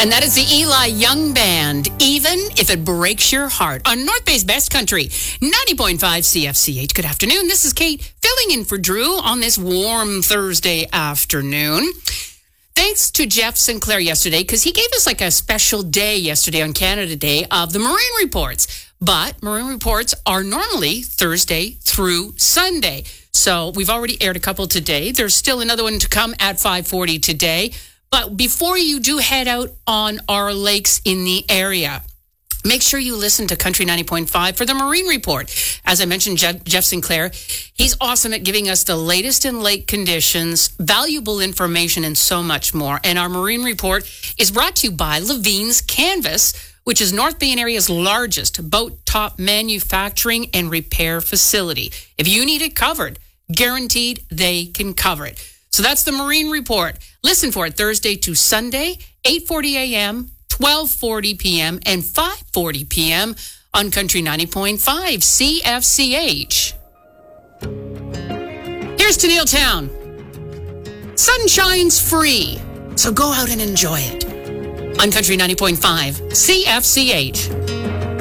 And that is the Eli Young Band, Even If It Breaks Your Heart, on North Bay's Best Country, 90.5 CFCH. Good afternoon. This is Kate, filling in for Drew on this warm Thursday afternoon. Thanks to Jeff Sinclair yesterday, because he gave us like a special day yesterday on Canada Day of the Marine Reports. But Marine Reports are normally Thursday through Sunday. So we've already aired a couple today. There's still another one to come at 5:40 today. But before you do head out on our lakes in the area, make sure you listen to Country 90.5 for the Marine Report. As I mentioned, Jeff Sinclair, he's awesome at giving us the latest in lake conditions, valuable information, and so much more. And our Marine Report is brought to you by Levine's Canvas, which is North Bay Area's largest boat top manufacturing and repair facility. If you need it covered, guaranteed they can cover it. So that's the Marine Report. Listen for it Thursday to Sunday, 8:40 a.m., 12:40 p.m., and 5:40 p.m. on Country 90.5 CFCH. Here's to Neiltown. Sunshine's free, so go out and enjoy it. On Country 90.5 CFCH.